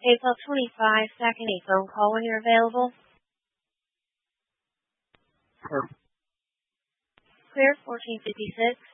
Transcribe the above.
April 25, second a phone call when you're available. Sure. Clear 1456.